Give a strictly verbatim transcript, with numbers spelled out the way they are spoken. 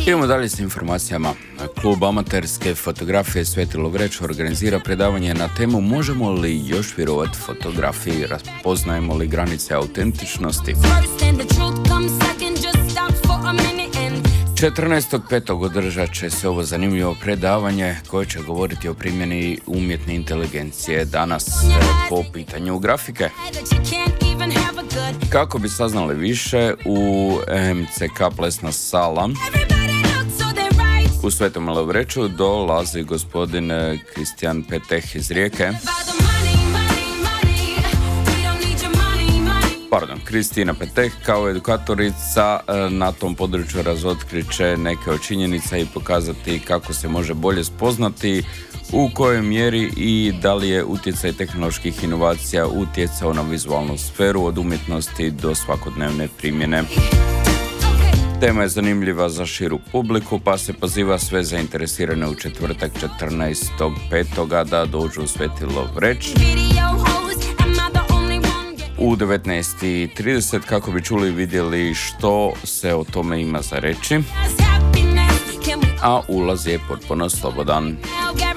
Idemo dalje s informacijama. Klub amaterske fotografije Sveti Lovreć organizira predavanje na temu možemo li još vjerovati fotografiji, raspoznajemo li granice autentičnosti. četrnaestog petog održat će se ovo zanimljivo predavanje koje će govoriti o primjeni umjetne inteligencije danas po pitanju grafike. Kako bi saznali više, u M C K Plesna sala u Svetom Lovreću dolazi gospodin Kristijan Peteh iz Rijeke. Pardon, Kristina Peteh kao edukatorica na tom području razotkriće neke od činjenica i pokazati kako se može bolje spoznati u kojoj mjeri i da li je utjecaj tehnoloških inovacija utjecao na vizualnu sferu od umjetnosti do svakodnevne primjene. Tema je zanimljiva za širu publiku, pa se poziva sve zainteresirane u četvrtak četrnaestog petog da dođu u Sveti Lovreć u devetnaest i trideset kako bi čuli i vidjeli što se o tome ima za reći, a ulaz je potpuno slobodan.